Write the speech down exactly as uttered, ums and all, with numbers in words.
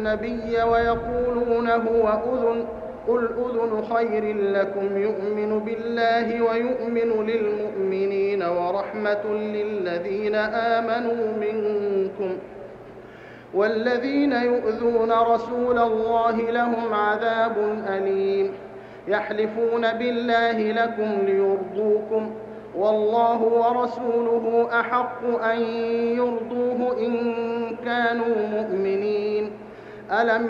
النبي ويقولون هو أذن قل أذن خير لكم يؤمن بالله ويؤمن للمؤمنين ورحمة للذين آمنوا منكم والذين يؤذون رسول الله لهم عذاب أليم يحلفون بالله لكم ليرضوكم والله ورسوله أحق أن يرضوه إن كانوا مؤمنين. ألم